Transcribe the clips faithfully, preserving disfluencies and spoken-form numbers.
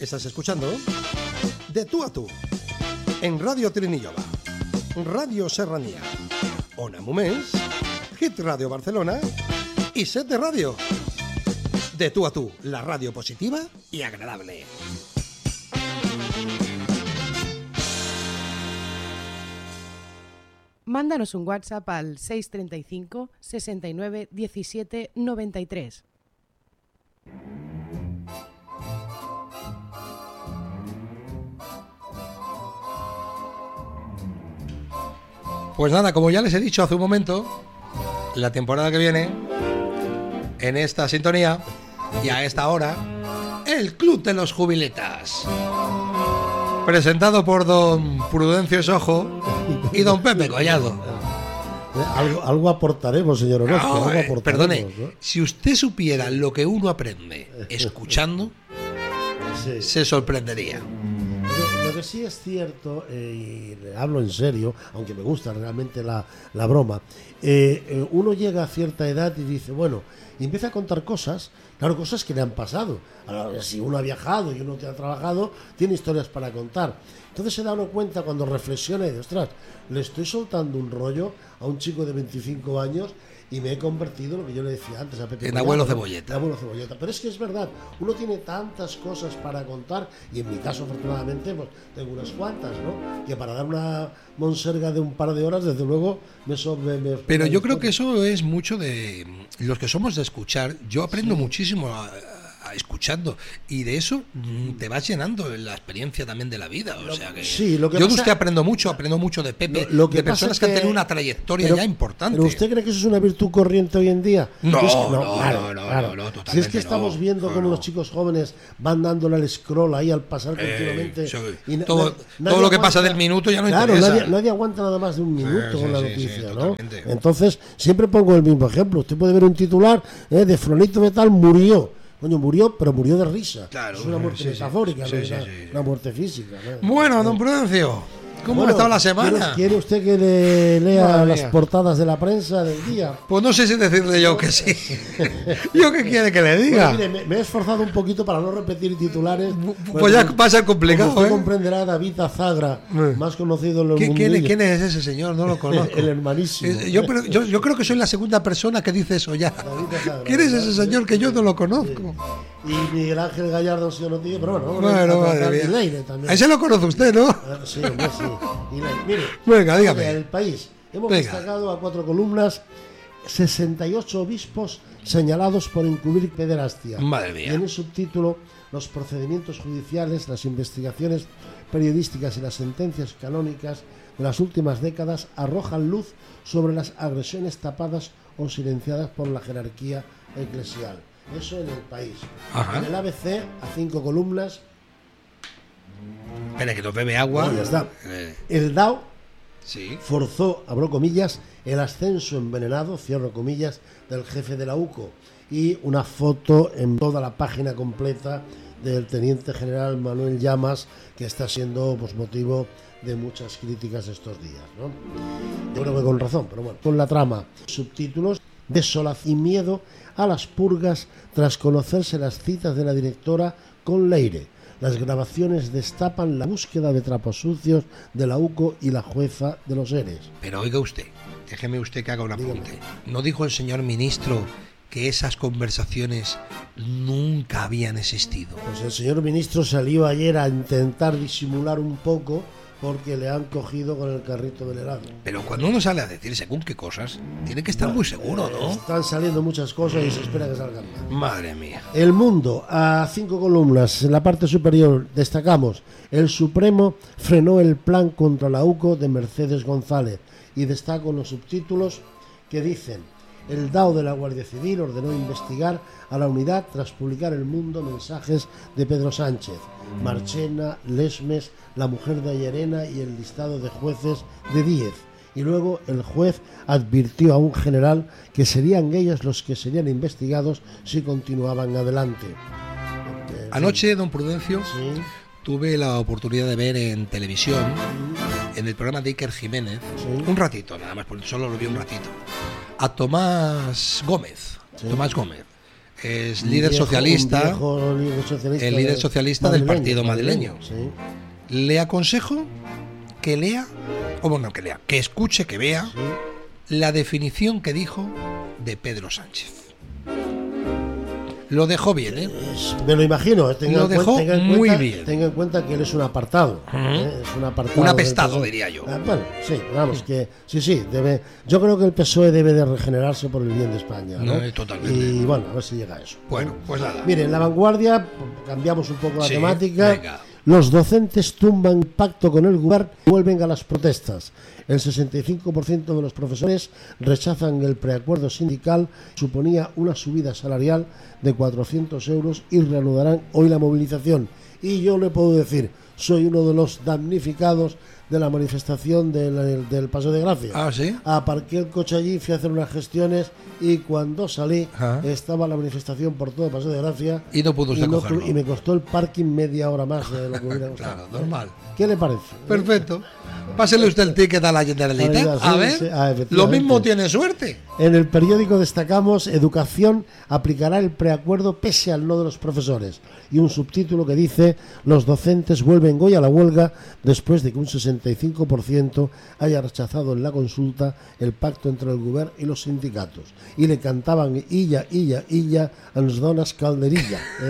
Estás escuchando De Tú a Tú en Radio Trinillola, Radio Serranía, Ona Moments, Hit Radio Barcelona y Set de Radio. De Tú a Tú, la radio positiva y agradable. Mándanos un WhatsApp al seis treinta y cinco, sesenta y nueve, diecisiete, noventa y tres. Pues nada, como ya les he dicho hace un momento, la temporada que viene, en esta sintonía y a esta hora, el Club de los Jubiletas, presentado por don Prudencio Sojo y don Pepe Collado. Algo, algo aportaremos, señor Orozco. No, algo eh, aportaremos, perdone, ¿no? si usted supiera lo que uno aprende escuchando, Sí. se sorprendería. Lo que sí es cierto, eh, y hablo en serio, aunque me gusta realmente la, la broma, eh, eh, uno llega a cierta edad y dice, bueno, y empieza a contar cosas, claro, cosas que le han pasado. Ahora, si uno ha viajado y uno que ha trabajado, tiene historias para contar. Entonces se da uno cuenta cuando reflexiona y dice, ostras, le estoy soltando un rollo a un chico de veinticinco años y me he convertido en lo que yo le decía antes a Pepe En Collado, abuelo ¿no? cebolleta. En abuelo cebolleta. Pero es que es verdad, uno tiene tantas cosas para contar, y en mi caso, afortunadamente, pues tengo unas cuantas, ¿no? Que para dar una monserga de un par de horas, desde luego, me sobre. Me, Pero yo creo que eso es mucho de los que somos de escuchar. Yo aprendo Sí. muchísimo a, a escuchando, y de eso mm, te vas llenando en la experiencia también de la vida. O sea que, sí, lo que yo pasa- de usted aprendo mucho, aprendo mucho de Pepe, Lo- lo que de pasa personas es que, han que- tenido una trayectoria pero- ya importante. ¿Pero usted cree que eso es una virtud corriente hoy en día? No, Es que- no, no, no, claro. no, no, Si es totalmente que estamos no, viendo no, cómo no. los chicos jóvenes van dándole al scroll ahí al pasar Eh, continuamente. sí. y na- todo na- nadie todo lo que aguanta- pasa del minuto ya no Claro, interesa. nadie, nadie aguanta nada más de un minuto Sí, con la sí, sí, noticia, sí, ¿no? totalmente. Entonces, siempre pongo el mismo ejemplo. Usted puede ver un titular eh, de Fronito Metal murió. Coño, murió, pero murió de risa. Claro, es una muerte sí, sí. metafórica, Sí, no sí, es una, sí, sí. una muerte física, ¿no? Bueno, don Prudencio, ¿cómo Bueno, ha estado la semana? ¿quiere, quiere usted que le lea Madre las mía. portadas de la prensa del día? Pues no sé si decirle yo que sí. ¿Yo qué quiere que le diga? Bueno, mire, me, me he esforzado un poquito para no repetir titulares. Pues ya va a ser complicado, Como usted ¿eh? comprenderá, David Azagra, Eh. más conocido en los ¿Quién, quién, mundillos. quién es ese señor? No lo conozco. El hermanísimo. Eh, Yo, pero- yo, yo creo que soy la segunda persona que dice eso ya. David Azagra, ¿Quién es ese ¿verdad? señor que yo no lo conozco? Y Miguel Ángel Gallardo, si yo no tiene, pero bueno, vamos Bueno, a madre tratar mía. y Leire también. A ese lo conoce usted, ¿no? Ah, Sí, hombre, sí. Y Leire. Mire, Venga, dígame. El País. Hemos Venga. destacado a cuatro columnas sesenta y ocho obispos señalados por encubrir pederastia. Madre mía. Y en el subtítulo, los procedimientos judiciales, las investigaciones periodísticas y las sentencias canónicas de las últimas décadas arrojan luz sobre las agresiones tapadas o silenciadas por la jerarquía eclesial. Eso en el País. Ajá. En el A B C, a cinco columnas, Espera, que nos bebe agua. no, ya está. Eh, El D A O sí. forzó, abro comillas, el ascenso envenenado, cierro comillas, del jefe de la U C O, y una foto en toda la página completa del teniente general Manuel Llamas, que está siendo pues, motivo de muchas críticas estos días, ¿no? Yo creo que con razón, pero bueno, con la trama, subtítulos, desolación y miedo a las purgas tras conocerse las citas de la directora con Leire. Las grabaciones destapan la búsqueda de trapos sucios de la U C O y la jueza de los ERES. Pero oiga usted, déjeme usted que haga un apunte. ¿No dijo el señor ministro que esas conversaciones nunca habían existido? Pues el señor ministro salió ayer a intentar disimular un poco porque le han cogido con el carrito del helado. Pero cuando uno sale a decir según qué cosas, tiene que estar muy seguro, ¿no? Están saliendo muchas cosas y se espera que salgan más. Madre mía. El Mundo, a cinco columnas, en la parte superior destacamos: el Supremo frenó el plan contra la U C O de Mercedes González, y destaco los subtítulos que dicen: el D A O de la Guardia Civil ordenó investigar a la unidad tras publicar El Mundo mensajes de Pedro Sánchez, Marchena, Lesmes, la mujer de Ayarena y el listado de jueces de diez. Y luego el juez advirtió a un general que serían ellos los que serían investigados si continuaban adelante. Eh, Anoche, don Prudencio, Sí, tuve la oportunidad de ver en televisión, en el programa de Iker Jiménez, Sí. un ratito nada más, porque solo lo vi un ratito, a Tomás Gómez. Sí. Tomás Gómez. es Un líder viejo- socialista, un viejo líder socialista el líder de- socialista del partido madrileño. madrileño. Sí, Le aconsejo que lea, o bueno, que lea, que escuche, que vea sí. la definición que dijo de Pedro Sánchez. Lo dejó bien, ¿eh? Es- me lo imagino. Tenga Lo en cuen- dejó tenga en muy cuenta, bien. Tenga en cuenta que él es un apartado. ¿eh? Es un apartado. Un del apestado, P S O E. diría yo. Ah, bueno, sí, vamos, que sí, sí. Debe, yo creo que el P S O E debe de regenerarse por el bien de España. ¿no? No, totalmente. Y bueno, a ver si llega a eso. Bueno, pues nada. Mire, en La Vanguardia, cambiamos un poco la Sí, temática. venga. Los docentes tumban pacto con el gobierno y vuelven a las protestas. El sesenta y cinco por ciento de los profesores rechazan el preacuerdo sindical, suponía una subida salarial de cuatrocientos euros y reanudarán hoy la movilización. Y yo le puedo decir, soy uno de los damnificados de la manifestación del, del Paseo de Gracia. Ah, ¿sí? Aparqué el coche allí, fui a hacer unas gestiones y cuando salí Ajá. estaba la manifestación por todo el Paseo de Gracia. Y no pudo usted y, no cogerlo. tu- y me costó el parking media hora más de lo que hubiera costado. Claro, normal. ¿Qué le parece? Perfecto. Pásele usted el ticket a la Generalitat. Sí, A ver, sí, ah, lo efectivamente. mismo tiene suerte. En el periódico destacamos: Educación aplicará el preacuerdo pese al no de los profesores. Y un subtítulo que dice: los docentes vuelven hoy a la huelga después de que un sesenta y cinco por ciento haya rechazado en la consulta el pacto entre el gobierno y los sindicatos. Y le cantaban illa, illa, illa, ans donas calderilla. ¿eh?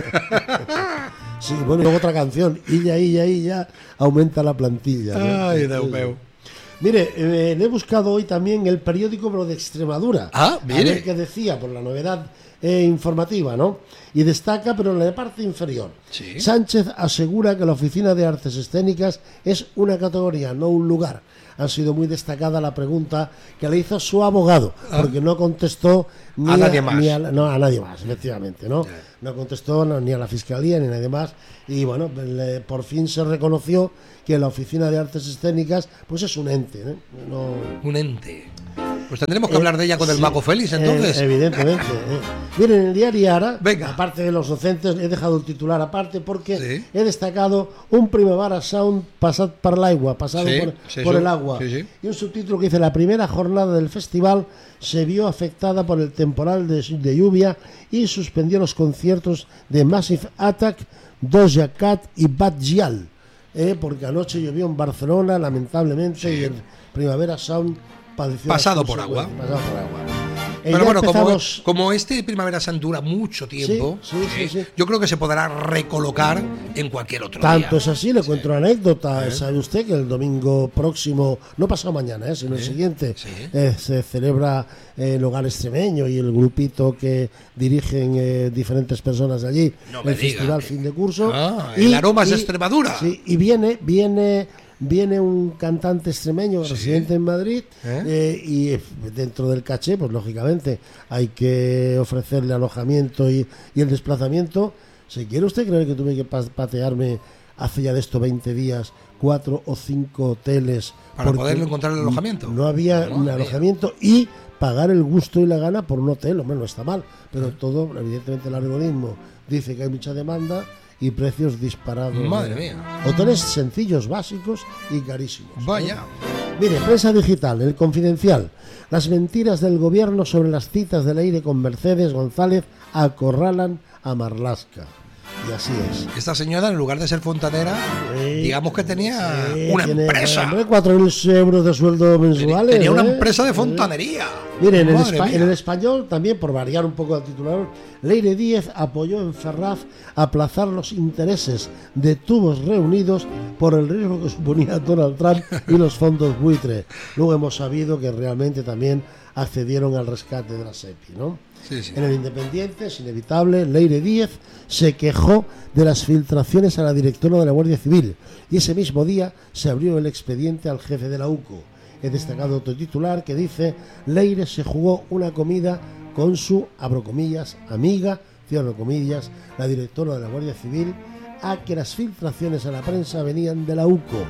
Sí, bueno, y luego otra canción: illa, illa, illa, aumenta la plantilla. ¿no? Ay, Déu meu. Mire, eh, le he buscado hoy también el periódico pero de Extremadura. Ah, mire. A ver qué decía, por la novedad eh, informativa, ¿no? Y destaca, pero en la parte inferior. Sí. Sánchez asegura que la Oficina de Artes Escénicas es una categoría, no un lugar. Ha sido muy destacada la pregunta que le hizo su abogado, Ah. porque no contestó ni A nadie más. ni a, no, a nadie más, efectivamente, ¿no? No contestó no, ni a la Fiscalía ni a nadie más. Y bueno, le- por fin se reconoció que la Oficina de Artes Escénicas pues es un ente, ¿eh? No, Un ente. Pues tendremos que hablar de ella con el Sí, mago Félix, eh, entonces. evidentemente. eh. Miren, en el diario Ara, Venga. aparte de los docentes, he dejado el titular aparte porque Sí. he destacado un Primavera Sound pasado por el agua, pasado Sí, por, sí, por sí. el agua. Sí, sí. Y un subtítulo que dice: la primera jornada del festival se vio afectada por el temporal de, de lluvia y suspendió los conciertos de Massive Attack, Doja Cat y Bad Gyal. Eh, porque anoche llovió en Barcelona, lamentablemente, Sí. y el Primavera Sound padeció Pasado las por agua. consecuencias. Pasado por agua. Eh, Pero ya bueno, como, empezamos- como este Primavera Sound dura mucho tiempo, Sí, sí, sí, sí. yo creo que se podrá recolocar en cualquier otro Tanto día. es así, le cuento una anécdota. Sabe usted que el domingo próximo, no pasado mañana, eh, sino el siguiente, sí. eh, se celebra eh, el Hogar Extremeño y el grupito que dirigen eh, diferentes personas de allí, No me el diga. Festival Fin de Curso. Ah, el Aromas de Extremadura. Sí, y viene, viene, viene un cantante extremeño Sí. residente en Madrid ¿Eh? eh, y eh, dentro del caché, pues lógicamente hay que ofrecerle alojamiento y, y el desplazamiento. ¿Se quiere usted creer que tuve que pa- patearme hace ya de esto veinte días cuatro o cinco hoteles Para porque poderle encontrar el alojamiento? No había Madre un mía. alojamiento y pagar el gusto y la gana por un hotel? Hombre, no está mal, pero todo, evidentemente, el algoritmo dice que hay mucha demanda y precios disparados. Madre mía. Hoteles sencillos, básicos y carísimos. ¿eh? Vaya. Mire, prensa digital, El Confidencial. Las mentiras del gobierno sobre las citas del aire con Mercedes González acorralan a Marlaska. Y así es. Esta señora, en lugar de ser fontanera, Sí, digamos que tenía sí, una tiene, empresa. hombre, cuatro mil euros de sueldo mensuales. Tenía una ¿eh? empresa de fontanería. Mire, en el, Madre espa- mía. en el español, también por variar un poco el titular, Leire Díez apoyó en Ferraz aplazar los intereses de tubos reunidos por el riesgo que suponía Donald Trump y los fondos buitre. Luego hemos sabido que realmente también accedieron al rescate de la SEPI, ¿no? Sí, sí. En el Independiente, es inevitable, Leire Díez se quejó de las filtraciones a la directora de la Guardia Civil y ese mismo día se abrió el expediente al jefe de la U C O. He destacado otro titular que dice: Leire se jugó una comida con su, abro comillas, amiga, cierro comillas, la directora de la Guardia Civil, a que las filtraciones a la prensa venían de la U C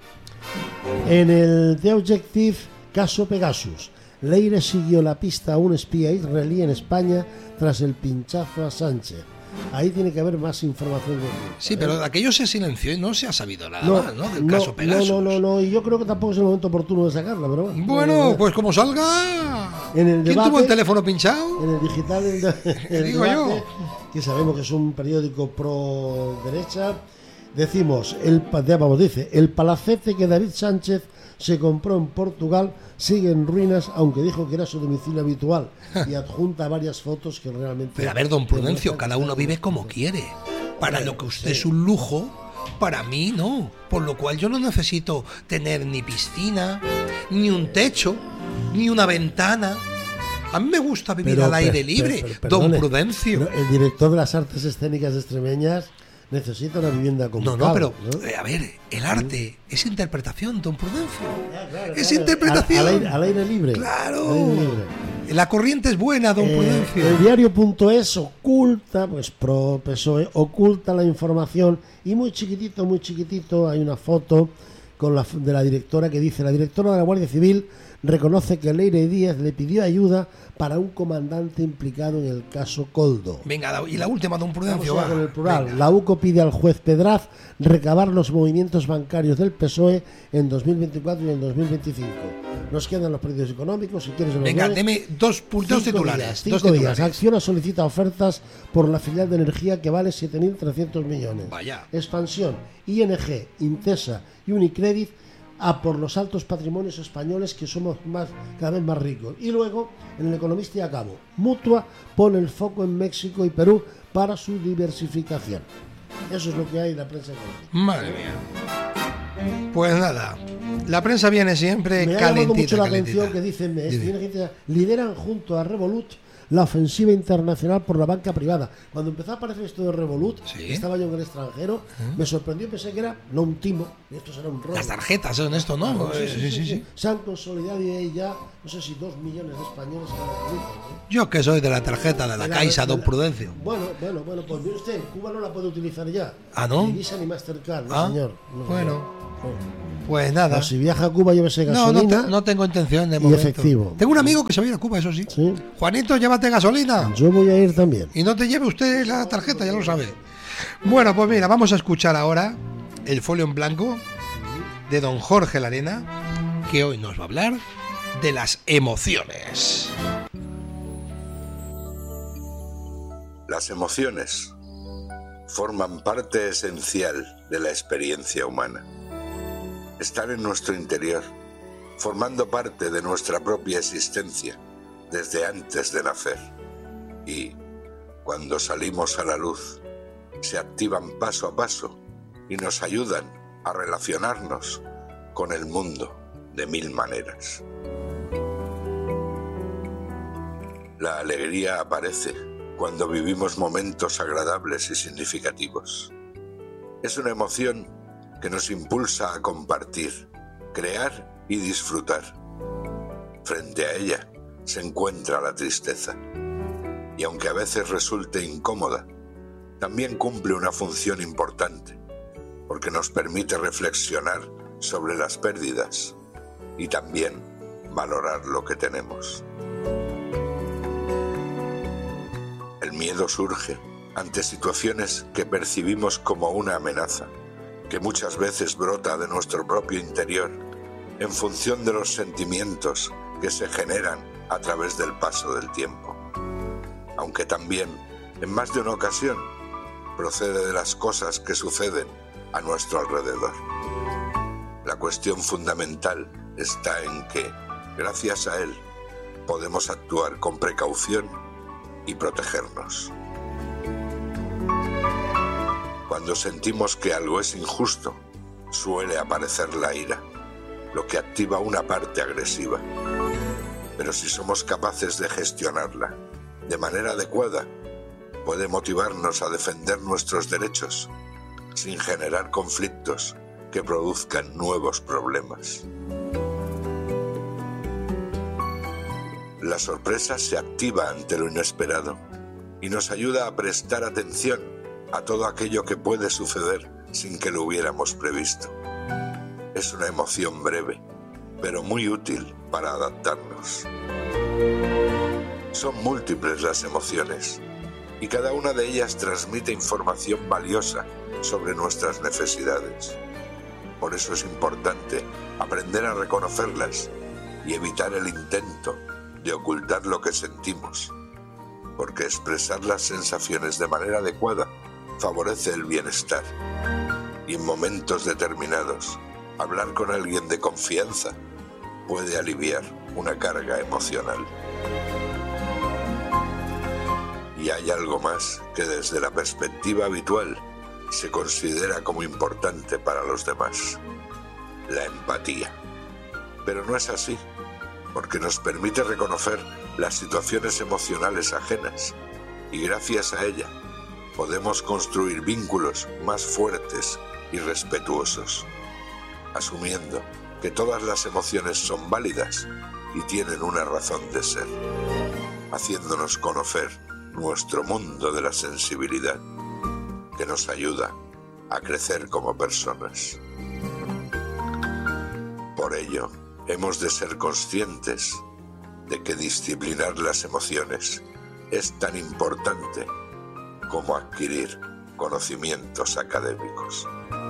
O. En el The Objective, caso Pegasus, Leire siguió la pista a un espía israelí en España tras el pinchazo a Sánchez. ahí tiene que haber más información. Sí, pero aquello se silenció y no se ha sabido nada no, más, ¿no? Del no, caso Pegasus. No, no, no, no, y yo creo que tampoco es el momento oportuno de sacarla, pero bueno. Bueno, pues como salga. En el ¿Quién debate, tuvo el teléfono pinchado? En el digital, en el, en el Digo debate, yo. que sabemos que es un periódico pro derecha, decimos, el, vamos, dice, el palacete que David Sánchez se compró en Portugal sigue en ruinas, aunque dijo que era su domicilio habitual, y adjunta varias fotos que realmente... Pero a ver, don Prudencio, cada uno vive como quiere. Para lo que usted es un lujo, para mí no. Por lo cual yo no necesito tener ni piscina, ni un techo, ni una ventana. A mí me gusta vivir Pero, al aire pero, libre, pero, pero, don perdone, Prudencio. pero el director de las artes escénicas extremeñas necesita una vivienda como No, no, tal, pero, ¿no? eh, a ver, el arte es interpretación, don Prudencio. Ah, claro, Es claro. interpretación. Al, al aire, al aire libre. Claro. Al aire libre. La corriente es buena, don Eh, Prudencio. el diario.es oculta, pues pro P S O E, oculta la información y muy chiquitito, muy chiquitito hay una foto con la, de la directora que dice: la directora de la Guardia Civil reconoce que Leire Díaz le pidió ayuda para un comandante implicado en el caso Coldo. Venga, y la última, don Prudencio. Vamos a Va. con el plural. Venga. La UCO pide al juez Pedraz recabar los movimientos bancarios del P S O E en dos mil veinticuatro y en dos mil veinticinco. Nos quedan los periódicos económicos, si quieres. Venga, los deme dos, dos Cinco titulares. días, dos cinco días. titulares. Acciona solicita ofertas por la filial de energía que vale siete mil trescientos millones. Vaya. Expansión, I N G, Intesa y Unicredit a por los altos patrimonios españoles, que somos más, cada vez más ricos. Y luego, en el Economista y acabo, Mutua pone el foco en México y Perú para su diversificación. Eso es lo que hay en la prensa económica. Madre mía. Pues nada, la prensa viene siempre Me ha llamado calentita, mucho la calentita. atención que dicen, me- Dice. tiene gente- lideran junto a Revolut la ofensiva internacional por la banca privada. Cuando empezó a aparecer esto de Revolut, Sí. estaba yo en el extranjero, me sorprendió, pensé que era no un timo, esto será un robo. Las tarjetas son esto, ¿no? Sí, Eh, sí, sí, sí. Se han consolidado y hay ya, no sé si dos millones de españoles que lo utilizan, ¿no? Yo que soy de la tarjeta de la De Caixa, de don Prudencio. Bueno, bueno, bueno, pues mire usted, en Cuba no la puede utilizar ya. ¿Ah, no? Ni Visa ni Mastercard, no, Ah, señor. No, bueno. no. Pues nada. No, si viaja a Cuba, llévese No, no, gasolina. te- no tengo intención de y momento. efectivo. Tengo un amigo que se va a ir a Cuba, eso sí. Sí. Juanito, llévate gasolina. Yo voy a ir también. Y no te lleve usted la tarjeta, ya lo sabe. Bueno, pues mira, vamos a escuchar ahora el folio en blanco de don Jorge Larena, que hoy nos va a hablar de las emociones. Las emociones forman parte esencial de la experiencia humana. Están en nuestro interior, formando parte de nuestra propia existencia desde antes de nacer. Y, cuando salimos a la luz, se activan paso a paso y nos ayudan a relacionarnos con el mundo de mil maneras. La alegría aparece cuando vivimos momentos agradables y significativos. Es una emoción que nos impulsa a compartir, crear y disfrutar. Frente a ella se encuentra la tristeza. Y aunque a veces resulte incómoda, también cumple una función importante, porque nos permite reflexionar sobre las pérdidas y también valorar lo que tenemos. El miedo surge ante situaciones que percibimos como una amenaza, que muchas veces brota de nuestro propio interior en función de los sentimientos que se generan a través del paso del tiempo. Aunque también, en más de una ocasión, procede de las cosas que suceden a nuestro alrededor. La cuestión fundamental está en que, gracias a él, podemos actuar con precaución y protegernos. Cuando sentimos que algo es injusto, suele aparecer la ira, lo que activa una parte agresiva. Pero si somos capaces de gestionarla de manera adecuada, puede motivarnos a defender nuestros derechos sin generar conflictos que produzcan nuevos problemas. La sorpresa se activa ante lo inesperado y nos ayuda a prestar atención a todo aquello que puede suceder sin que lo hubiéramos previsto. Es una emoción breve, pero muy útil para adaptarnos. Son múltiples las emociones, y cada una de ellas transmite información valiosa sobre nuestras necesidades. Por eso es importante aprender a reconocerlas y evitar el intento de ocultar lo que sentimos, porque expresar las sensaciones de manera adecuada favorece el bienestar. Y en momentos determinados, hablar con alguien de confianza puede aliviar una carga emocional. Y hay algo más que desde la perspectiva habitual se considera como importante para los demás: la empatía. Pero no es así, porque nos permite reconocer las situaciones emocionales ajenas y gracias a ella podemos construir vínculos más fuertes y respetuosos, asumiendo que todas las emociones son válidas y tienen una razón de ser, haciéndonos conocer nuestro mundo de la sensibilidad, que nos ayuda a crecer como personas. Por ello, hemos de ser conscientes de que disciplinar las emociones es tan importante como adquirir conocimientos académicos.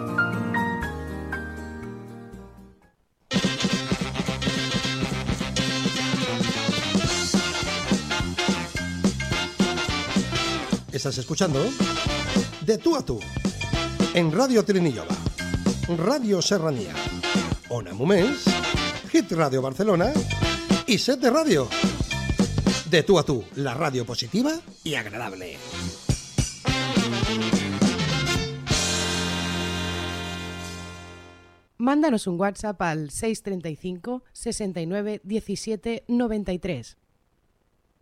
Estás escuchando De Tú a Tú en Radio Trinillova, Radio Serranía, Ona Moments, Hit Radio Barcelona y Set de Radio. De Tú a Tú, la radio positiva y agradable. Mándanos un WhatsApp al seis treinta y cinco, sesenta y nueve, diecisiete, noventa y tres.